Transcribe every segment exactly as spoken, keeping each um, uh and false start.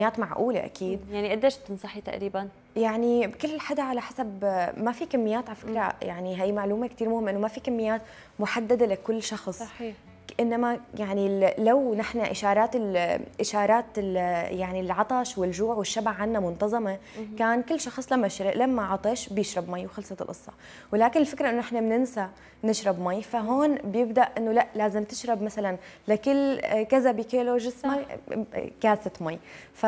معقولة أكيد. يعني قديش بتنصحي تقريبا؟ يعني كل حدا على حسب، ما في كميات على فكرة. م. يعني هي معلومة كتير مهمة إنه ما في كميات محددة لكل شخص. صحيح. انما يعني لو نحن اشارات ال اشارات ال يعني العطش والجوع والشبع عنا منتظمه، كان كل شخص لما شرب لما عطش بيشرب مي وخلصت القصه. ولكن الفكره انه نحن بننسى نشرب مي، فهون بيبدا انه لا، لازم تشرب مثلا لكل كذا بكيلو جسمك كاسه مي. ف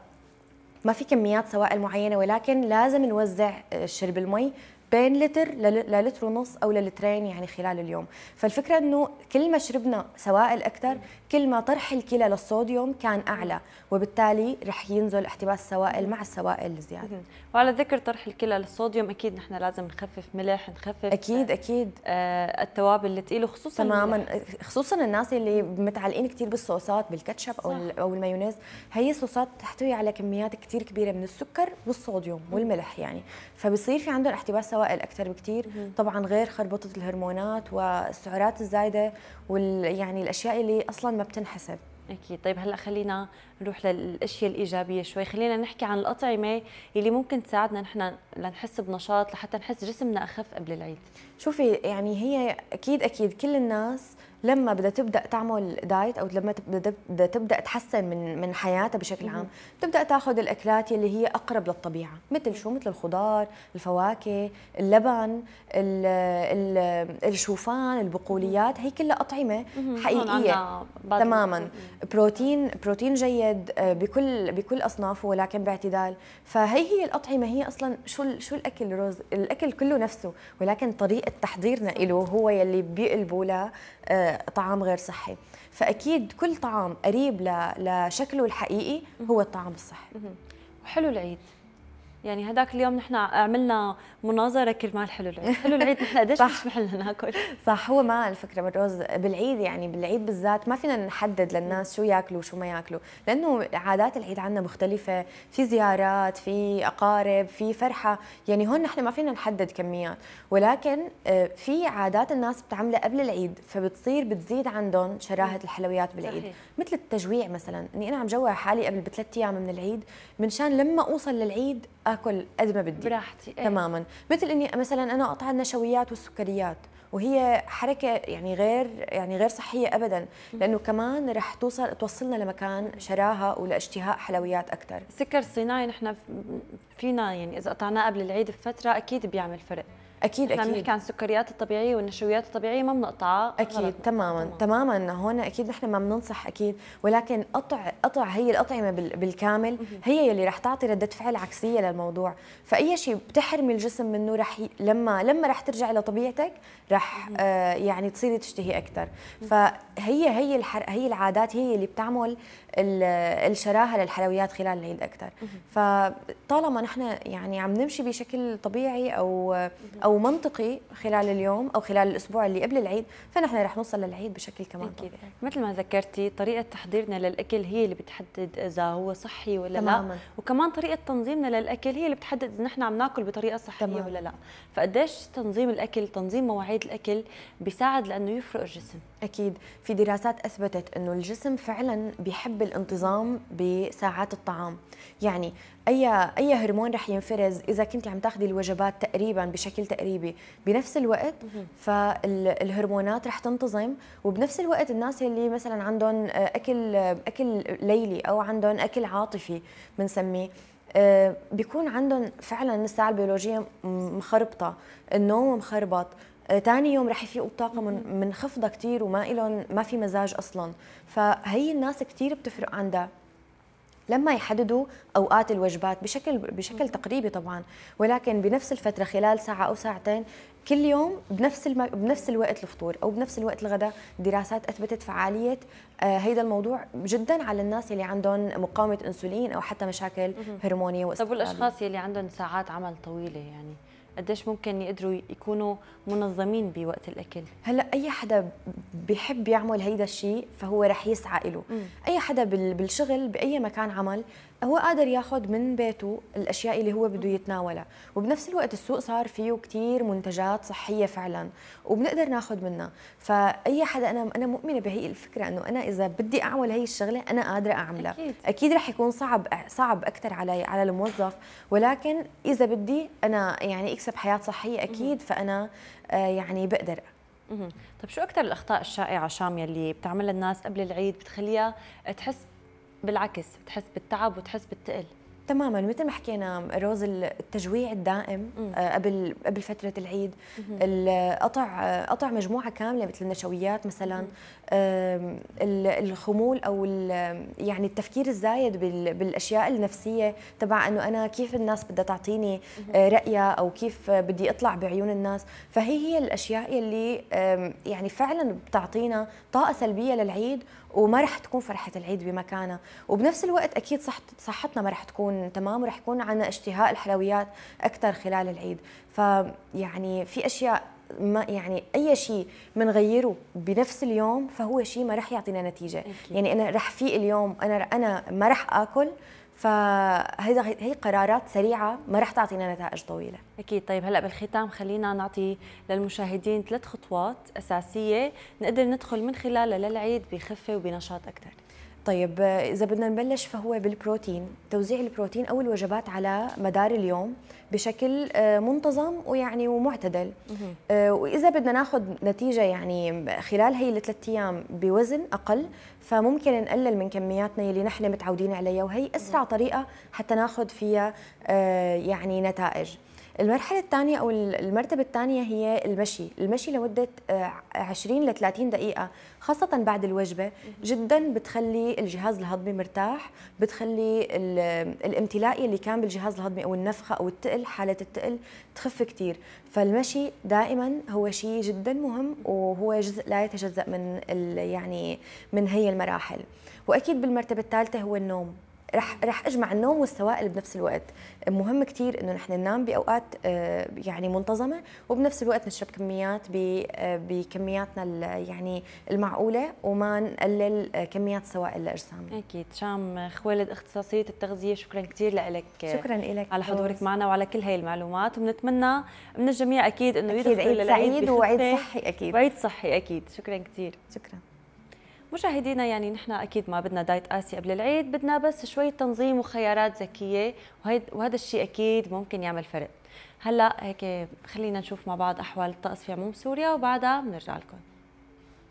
ما في كميات سوائل معينه، ولكن لازم نوزع شرب المي بين لتر للتر ونص او للترين يعني خلال اليوم. فالفكره انه كل ما شربنا سوائل اكثر، كل ما طرح الكلى للصوديوم كان اعلى، وبالتالي رح ينزل احتباس السوائل مع السوائل الزياده. وعلى ذكر طرح الكلى للصوديوم، اكيد نحن لازم نخفف ملح، نخفف اكيد اكيد آه التوابل الثقيله، خصوصا تماما الملح. خصوصا الناس اللي متعلقين كثير بالصوصات، بالكاتشب او او المايونيز. هي صوصات تحتوي على كميات كثير كبيره من السكر والصوديوم والملح يعني، فبصير في عندهم احتباس سوائل اكثر بكثير. طبعا غير خربطه الهرمونات والسعرات الزايده وال يعني الاشياء اللي اصلا ما بتنحسب. اكيد. طيب هلا خلينا نروح للاشياء الايجابيه شوي، خلينا نحكي عن الاطعمه اللي ممكن تساعدنا نحن لنحس بنشاط، لحتى نحس جسمنا اخف قبل العيد. شوفي، يعني هي اكيد اكيد كل الناس لما بدها تبدا تعمل دايت او لما بدها تبدا تحسن من من حياتها بشكل عام، بتبدا تاخذ الاكلات اللي هي اقرب للطبيعه، مثل شو؟ مثل الخضار، الفواكه، اللبن، ال ال الشوفان، البقوليات. هي كلها اطعمه حقيقيه تماما. بروتين بروتين جيد بكل بكل اصنافه، ولكن باعتدال. فهي هي الاطعمه، هي اصلا شو شو الاكل الرز، الاكل كله نفسه، ولكن طريقه تحضيرنا له هو يلي بيقلبوا له طعام غير صحي. فاكيد كل طعام قريب لشكله الحقيقي هو الطعام الصحي. وحلو العيد، يعني هداك اليوم نحن عملنا مناظره كرمال حلو العيد. حلو العيد نحن قديش بيسمح لنا ناكل. صح، هو ما الفكره بالرز بالعيد، يعني بالعيد بالذات ما فينا نحدد للناس شو ياكلوا وشو ما ياكلوا، لانه عادات العيد عندنا مختلفه، في زيارات، في اقارب، في فرحه. يعني هون نحن ما فينا نحدد كميات، ولكن في عادات الناس بتعملها قبل العيد، فبتصير بتزيد عندهم شراهه الحلويات بالعيد. صحيح. مثل التجويع مثلا، اني انا عم جوع حالي قبل بثلاث ايام من العيد، منشان لما اوصل للعيد اكل قد ما بدي براحتي. ايه؟ تماما. مثل اني مثلا انا اقطع النشويات والسكريات، وهي حركه يعني غير يعني غير صحيه ابدا، لانه كمان رح توصل توصلنا لمكان شراهه ولاشتهاء حلويات اكثر. السكر الصناعي نحن فينا يعني اذا قطعناه قبل العيد بفتره اكيد بيعمل فرق. اكيد احنا اكيد بنحكي عن السكريات الطبيعيه والنشويات الطبيعيه ما بنقطعها. اكيد تماما تماما, تماماً. هون اكيد نحن ما بننصح اكيد، ولكن قطع قطع هي الاطعمه بالكامل هي يلي رح تعطي رده فعل عكسيه للموضوع. فاي شيء بتحرمي الجسم منه رح ي... لما لما رح ترجع لطبيعتك رح آه يعني تصيري تشتهي اكثر. فهي هي الحر... هي العادات هي اللي بتعمل الشراهه للحلويات خلال العيد اكثر. فطالما نحن يعني عم نمشي بشكل طبيعي او او منطقي خلال اليوم او خلال الاسبوع اللي قبل العيد، فنحن رح نوصل للعيد بشكل كمان أكيد. طبيعي. مثل ما ذكرتي طريقه تحضيرنا للاكل هي اللي بتحدد اذا هو صحي ولا تماماً. لا، وكمان طريقه تنظيمنا للاكل هي اللي بتحدد اذا نحن عم ناكل بطريقه صحيه تماماً. ولا لا. فقديش تنظيم الاكل، تنظيم مواعيد الاكل بيساعد لانه يفرق الجسم. اكيد في دراسات اثبتت انه الجسم فعلا بيحب الانتظام بساعات الطعام. يعني اي اي هرمون رح ينفرز اذا كنت عم تاخذي الوجبات تقريبا بشكل تقريبي بنفس الوقت، فالهرمونات رح تنتظم. وبنفس الوقت الناس اللي مثلا عندهم اكل اكل ليلي او عندهم اكل عاطفي بنسميه، بيكون عندهم فعلا الساعه البيولوجيه مخربطه، النوم مخربط، ثاني يوم رح يفيقوا بطاقه من منخفضه كثير وما لهم ما في مزاج اصلا. فهي الناس كثير بتفرق عندها لما يحددوا اوقات الوجبات بشكل بشكل تقريبي طبعا، ولكن بنفس الفتره خلال ساعه او ساعتين كل يوم بنفس الم... بنفس الوقت الفطور او بنفس الوقت الغداء. دراسات اثبتت فعاليه آه هيدا الموضوع جدا على الناس اللي عندهم مقاومه انسولين او حتى مشاكل هرمونيه واستقلاليه. طب والاشخاص اللي عندهم ساعات عمل طويله يعني قديش ممكن يقدروا يكونوا منظمين بوقت الاكل؟ هلا اي حدا بيحب يعمل هيدا الشيء فهو رح يسعى له. اي حدا بالشغل باي مكان عمل هو قادر ياخذ من بيته الاشياء اللي هو بده يتناولها، وبنفس الوقت السوق صار فيه كثير منتجات صحيه فعلا وبنقدر ناخذ منها. فاي حدا، انا انا مؤمنه بهي الفكره انه انا اذا بدي اعمل هي الشغله انا قادره اعملها. اكيد, أكيد رح يكون صعب صعب اكثر علي على الموظف، ولكن اذا بدي انا يعني اكسب حياه صحيه اكيد فانا آه يعني بقدر. طيب شو اكثر الاخطاء الشائعه شام يلي بتعملها الناس قبل العيد بتخليها تحس بالعكس، بتحس بالتعب وتحس بالثقل؟ تماما مثل ما حكينا روز، التجويع الدائم آه قبل قبل فتره العيد، القطع آه قطع مجموعه كامله مثل النشويات مثلا، آه الخمول او يعني التفكير الزايد بالاشياء النفسيه تبع انه انا كيف الناس بدها تعطيني آه رايها او كيف بدي اطلع بعيون الناس. فهي هي الاشياء اللي آه يعني فعلا بتعطينا طاقه سلبيه للعيد، وما رح تكون فرحة العيد بمكانها. وبنفس الوقت أكيد صح صحتنا ما رح تكون تمام، ورح يكون عنا اشتهاء الحلويات أكثر خلال العيد. فيعني في أشياء ما يعني أي شيء بنغيره بنفس اليوم فهو شيء ما رح يعطينا نتيجة. أكيد. يعني أنا رح فيق اليوم أنا أنا ما رح آكل، فهذا هي قرارات سريعه ما رح تعطينا نتائج طويله. اكيد. طيب هلا بالختام خلينا نعطي للمشاهدين ثلاث خطوات اساسيه نقدر ندخل من خلالها للعيد بخفه وبنشاط اكثر. طيب اذا بدنا نبلش فهو بالبروتين، توزيع البروتين او الوجبات على مدار اليوم بشكل منتظم ويعني ومعتدل. واذا بدنا ناخذ نتيجه يعني خلال هي الثلاث ايام بوزن اقل، فممكن نقلل من كمياتنا اللي نحن متعودين عليها، وهي اسرع طريقه حتى ناخذ فيها يعني نتائج. المرحلة الثانية أو المرتبة الثانية هي المشي، المشي لمدة عشرين ل ثلاثين دقيقة خاصة بعد الوجبة جدا بتخلي الجهاز الهضمي مرتاح، بتخلي الامتلاء اللي كان بالجهاز الهضمي أو النفخة أو التقل، حالة التقل تخف كتير. فالمشي دائما هو شيء جدا مهم، وهو جزء لا يتجزأ من يعني من هي المراحل. وأكيد بالمرتبة الثالثة هو النوم، رح رح اجمع النوم والسوائل بنفس الوقت. مهم كثير انه نحن ننام باوقات يعني منتظمه، وبنفس الوقت نشرب كميات بكمياتنا يعني المعقوله، وما نقلل كميات السوائل لاجسامنا. اكيد. شام خوالد، اختصاصيه التغذيه، شكرا كثير لك. شكرا لك على حضورك معنا وعلى كل هاي المعلومات، وبنتمنى من الجميع اكيد انه يدخل عيد سعيد وعيد صحي. اكيد وعيد صحي اكيد. شكرا كثير. شكرا مشاهدينا. يعني نحن اكيد ما بدنا دايت قاسي قبل العيد، بدنا بس شويه تنظيم وخيارات ذكيه، وهذا الشيء اكيد ممكن يعمل فرق. هلا هيك خلينا نشوف مع بعض احوال الطقس في عموم سوريا وبعدها بنرجع لكم.